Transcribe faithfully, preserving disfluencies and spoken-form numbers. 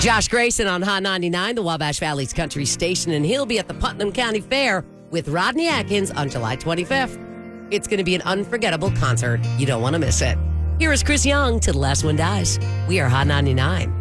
Josh Grayson on Hot ninety-nine, the Wabash Valley's country station, and he'll be at the Putnam County Fair with Rodney Atkins on July twenty-fifth. It's going to be an unforgettable concert. You don't want to miss it. Here is Chris Young, Till the Last One Dies. We are Hot ninety-nine.